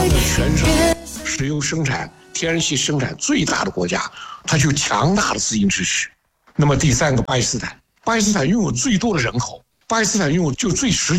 全球石油生产、天然气生产最大的国家，它具有强大的资金支持。那么第三个，巴基斯坦拥有最多的人口，巴基斯坦拥有就最实